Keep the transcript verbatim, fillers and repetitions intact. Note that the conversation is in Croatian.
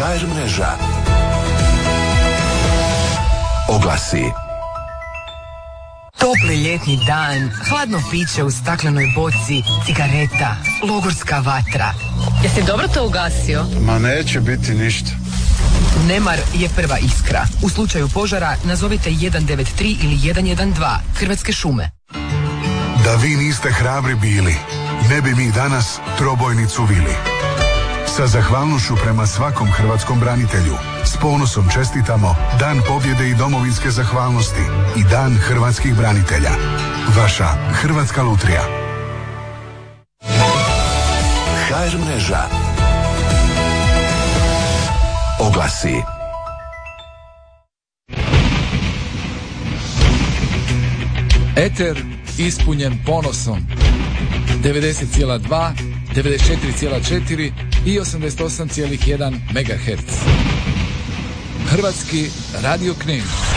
H R mreža. Oglasi. Topli ljetni dan, hladno piće u staklenoj boci, cigareta, logorska vatra. Jesi dobro to ugasio? Ma neće biti ništa. Nemar je prva iskra. U slučaju požara nazovite jedan devet tri ili jedan jedan dva, Hrvatske šume. Da vi niste hrabri bili, ne bi mi danas trobojnicu vili. Sa zahvalnošću prema svakom hrvatskom branitelju, s ponosom čestitamo Dan pobjede i domovinske zahvalnosti i Dan hrvatskih branitelja. Vaša Hrvatska lutrija. H R mreža. Oglasi. Eter ispunjen ponosom. devedeset zarez dva, devedeset četiri zarez četiri i osamdeset osam zarez jedan megaherca. Hrvatski radio Knin.